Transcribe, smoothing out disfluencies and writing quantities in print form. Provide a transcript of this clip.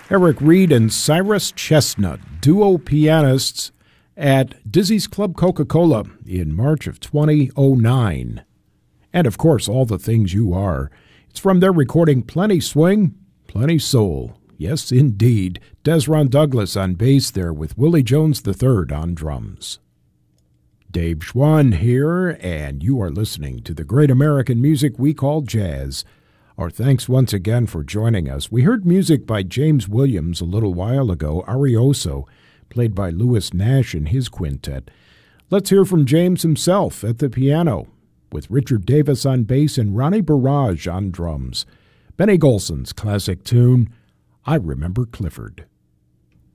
Eric Reed and Cyrus Chestnut, duo pianists at Dizzy's Club Coca-Cola in March of 2009. And of course, All the Things You Are. It's from their recording Plenty Swing, Plenty Soul. Yes, indeed. Desron Douglas on bass there with Willie Jones III on drums. Dave Schwann here, and you are listening to the great American music we call jazz. Our thanks once again for joining us. We heard music by James Williams a little while ago, Arioso, played by Louis Nash and his quintet. Let's hear from James himself at the piano, with Richard Davis on bass and Ronnie Barrage on drums. Benny Golson's classic tune, I Remember Clifford.